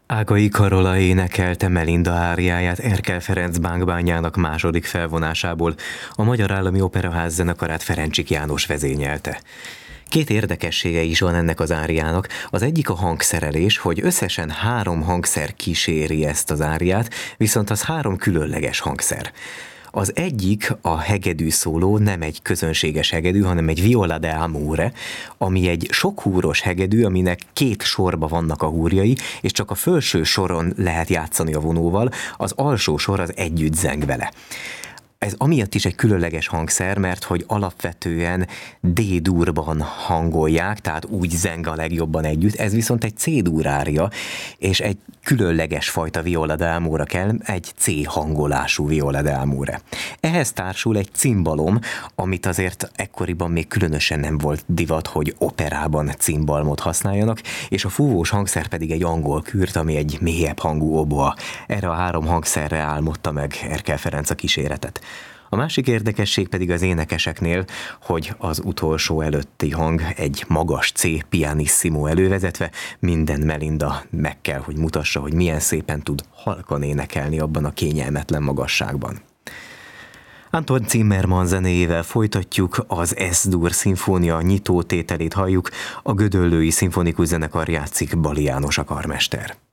Ágai Karola énekelte Melinda áriáját Erkel Ferenc bánkbányának második felvonásából, a Magyar Állami Operaház zenekarát Ferencsik János vezényelte. Két érdekessége is van ennek az áriának. Az egyik a hangszerelés, hogy összesen 3 hangszer kíséri ezt az áriát, viszont az 3 különleges hangszer. Az egyik, a hegedű szóló, nem egy közönséges hegedű, hanem egy viola de amore, ami egy sokhúros hegedű, aminek 2 sorba vannak a húrjai, és csak a felső soron lehet játszani a vonóval, az alsó sor az együtt zeng vele. Ez amiatt is egy különleges hangszer, mert hogy alapvetően D-durban hangolják, tehát úgy zeng a legjobban együtt, ez viszont egy C-dur ária, és egy különleges fajta viola de amore kell, egy C hangolású viola de amore. Ehhez társul egy cimbalom, amit azért ekkoriban még különösen nem volt divat, hogy operában cimbalmot használjanak, és a fúvós hangszer pedig egy angol kürt, ami egy mélyebb hangú oboa. Erre a 3 hangszerre álmodta meg Erkel Ferenc a kíséretet. A másik érdekesség pedig az énekeseknél, hogy az utolsó előtti hang egy magas C pianissimo elővezetve, minden Melinda meg kell, hogy mutassa, hogy milyen szépen tud halkan énekelni abban a kényelmetlen magasságban. Anton Zimmermann zenéjével folytatjuk, az S-dur szimfónia nyitótételét halljuk, a Gödöllői Szimfonikus Zenekar játszik, Bali János a karmester.